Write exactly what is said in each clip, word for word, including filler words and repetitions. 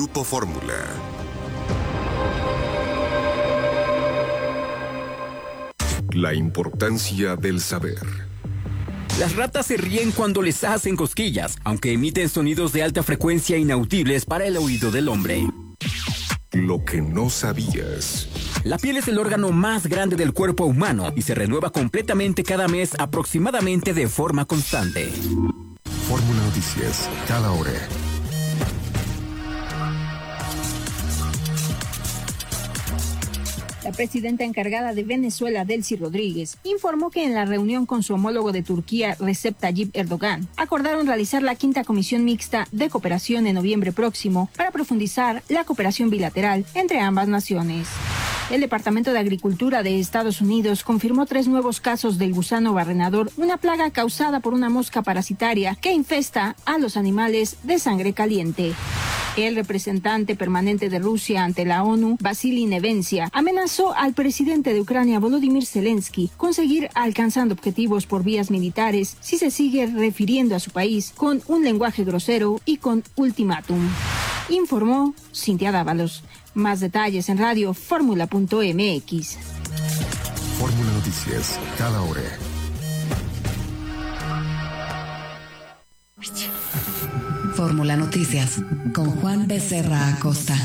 Grupo Fórmula. La importancia del saber. Las ratas se ríen cuando les hacen cosquillas, aunque emiten sonidos de alta frecuencia inaudibles para el oído del hombre. Lo que no sabías. La piel es el órgano más grande del cuerpo humano y se renueva completamente cada mes aproximadamente de forma constante. Fórmula Noticias, cada hora. La presidenta encargada de Venezuela, Delcy Rodríguez, informó que en la reunión con su homólogo de Turquía, Recep Tayyip Erdogan, acordaron realizar la quinta comisión mixta de cooperación en noviembre próximo para profundizar la cooperación bilateral entre ambas naciones. El Departamento de Agricultura de Estados Unidos confirmó tres nuevos casos del gusano barrenador, una plaga causada por una mosca parasitaria que infesta a los animales de sangre caliente. El representante permanente de Rusia ante la ONU, Vasily Nevencia, amenazó al presidente de Ucrania, Volodymyr Zelensky, con seguir alcanzando objetivos por vías militares si se sigue refiriendo a su país con un lenguaje grosero y con ultimátum. Informó Cintia Dávalos. Más detalles en radio fórmula punto m x. Fórmula Noticias, cada hora. Fórmula Noticias, con Juan Becerra Acosta.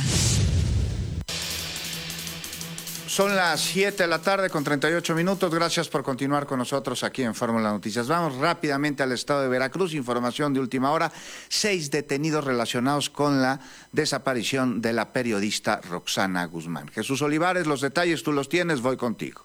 Son las siete de la tarde con treinta y ocho minutos. Gracias por continuar con nosotros aquí en Fórmula Noticias. Vamos rápidamente al estado de Veracruz. Información de última hora. Seis detenidos relacionados con la desaparición de la periodista Roxana Guzmán. Jesús Olivares, los detalles tú los tienes. Voy contigo.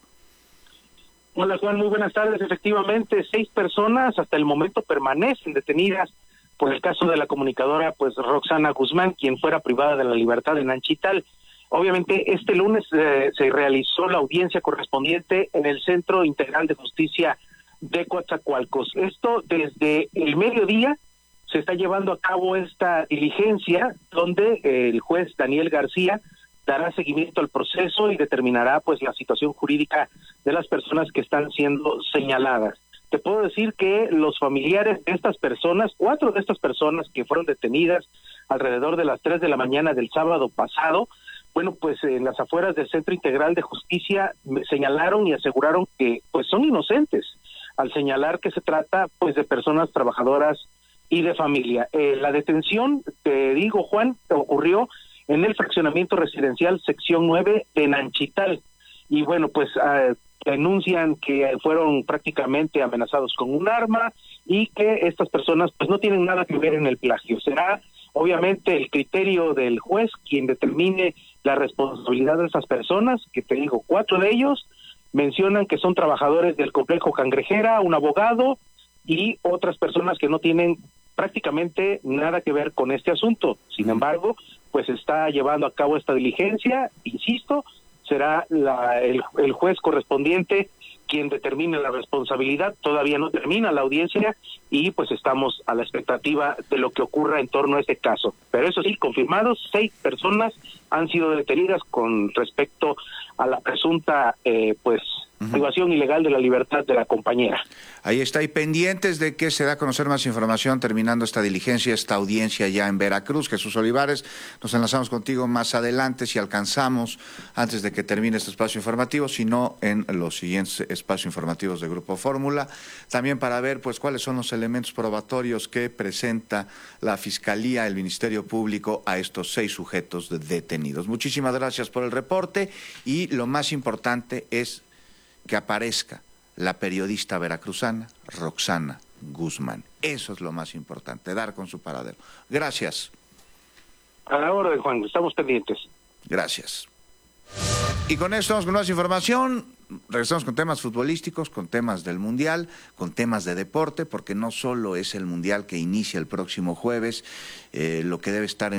Hola Juan, muy buenas tardes. Efectivamente, seis personas hasta el momento permanecen detenidas por el caso de la comunicadora pues Roxana Guzmán, quien fuera privada de la libertad en Anchital. Obviamente, este lunes eh, se realizó la audiencia correspondiente en el Centro Integral de Justicia de Coatzacoalcos. Esto desde el mediodía se está llevando a cabo esta diligencia donde eh, el juez Daniel García dará seguimiento al proceso y determinará pues la situación jurídica de las personas que están siendo señaladas. Te puedo decir que los familiares de estas personas, cuatro de estas personas que fueron detenidas alrededor de las tres de la mañana del sábado pasado, bueno, pues en las afueras del Centro Integral de Justicia señalaron y aseguraron que pues son inocentes, al señalar que se trata pues de personas trabajadoras y de familia. Eh, la detención, te digo Juan, ocurrió en el fraccionamiento residencial sección nueve de Nanchital, y bueno, pues eh, denuncian que fueron prácticamente amenazados con un arma y que estas personas pues no tienen nada que ver en el plagio. Será obviamente el criterio del juez quien determine la responsabilidad de esas personas, que te digo, cuatro de ellos mencionan que son trabajadores del complejo Cangrejera, un abogado y otras personas que no tienen prácticamente nada que ver con este asunto. Sin embargo, pues está llevando a cabo esta diligencia, insisto, será la, el, el juez correspondiente quien determine la responsabilidad. Todavía no termina la audiencia y pues estamos a la expectativa de lo que ocurra en torno a este caso. Pero eso sí, confirmados, seis personas han sido detenidas con respecto a la presunta eh, pues privación uh-huh. ilegal de la libertad de la compañera. Ahí está, y pendientes de que se da a conocer más información terminando esta diligencia, esta audiencia ya en Veracruz. Jesús Olivares, nos enlazamos contigo más adelante si alcanzamos, antes de que termine este espacio informativo, sino en los siguientes espacios informativos de Grupo Fórmula, también para ver pues cuáles son los elementos probatorios que presenta la Fiscalía, el Ministerio Público a estos seis sujetos detenidos. Muchísimas gracias por el reporte y lo más importante es que aparezca la periodista veracruzana Roxana Guzmán. Eso es lo más importante, dar con su paradero. Gracias. A la hora de Juan, estamos pendientes. Gracias. Y con esto vamos con más información. Regresamos con temas futbolísticos, con temas del Mundial, con temas de deporte, porque no solo es el Mundial que inicia el próximo jueves, eh, lo que debe estar en